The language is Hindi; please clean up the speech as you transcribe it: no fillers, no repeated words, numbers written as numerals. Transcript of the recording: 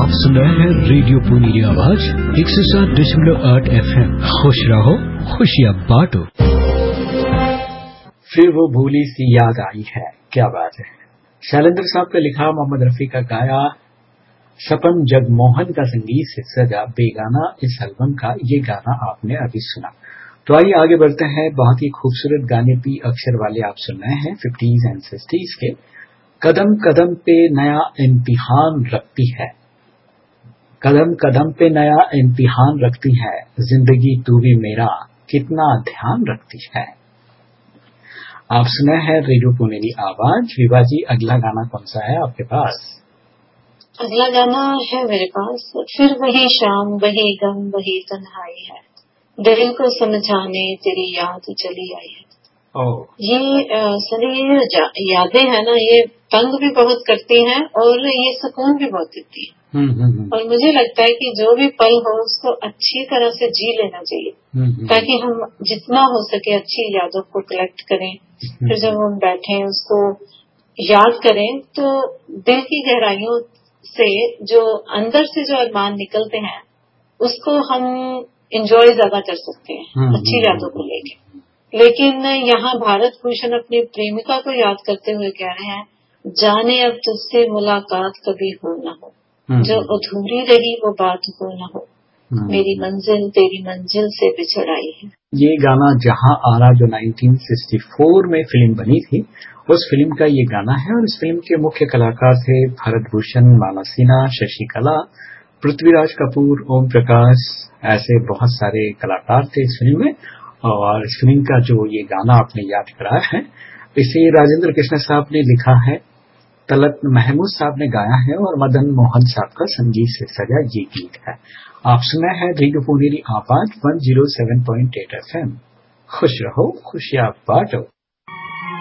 आप सुन रहे हैं रेडियो पुनीरी आवाज 107.8 FM। खुश रहो, खुशियाँ बांटो। फिर वो भूली सी याद आई है, क्या बात है। शैलेंद्र साहब का लिखा, मोहम्मद रफी का गाया, सपन जगमोहन का संगीत से सजा बेगाना इस एल्बम का ये गाना आपने अभी सुना। तो आइए आगे बढ़ते हैं। बहुत ही खूबसूरत गाने पी अक्षर वाले आप सुन रहे हैं 50s एंड 60s के। कदम कदम पे नया इम्तिहान रखती है, कदम कदम पे नया इम्तिहान रखती है, जिंदगी तू भी मेरा कितना ध्यान रखती है। आप सुने हैं रेडियो पुनेरी आवाज। विभा जी, अगला गाना कौन सा है आपके पास? अगला गाना है मेरे पास, फिर वही शाम वही गम वही तन्हाई है, दिल को समझाने तेरी याद चली आई है। ये सनी यादें है ना, ये तंग भी बहुत करती हैं और ये सुकून भी बहुत देती है। और मुझे लगता है कि जो भी पल हो उसको अच्छी तरह से जी लेना चाहिए, ताकि हम जितना हो सके अच्छी यादों को कलेक्ट करें। फिर जब हम बैठे उसको याद करें तो दिल की गहराइयों से जो अंदर से जो अरमान निकलते हैं उसको हम एंजॉय ज्यादा कर सकते हैं अच्छी यादों को लेके। लेकिन यहाँ भारत भूषण अपनी प्रेमिका को याद करते हुए कह रहे हैं, जाने अब तुझसे मुलाकात कभी हो न हो, जो अधूरी रही वो बात हो न हो, मेरी मंजिल तेरी मंजिल से बिछड़ आई है। ये गाना जहां आरा जो 1964 में फिल्म बनी थी, उस फिल्म का ये गाना है। और इस फिल्म के मुख्य कलाकार थे भरत भूषण, मानस सिन्हा, शशिकला, पृथ्वीराज कपूर, ओम प्रकाश, ऐसे बहुत सारे कलाकार थे इस फिल्म में। और इस फिल्म का जो ये गाना आपने याद कराया है, इसे राजेंद्र कृष्ण साहब ने लिखा है, तलत महमूद साहब ने गाया है और मदन मोहन साहब का संगीत से सजा ये गीत है। आप सुना है रेडियो पुनेरी आवाज 107.8 FM। खुश रहो, खुशियाँ बांटो।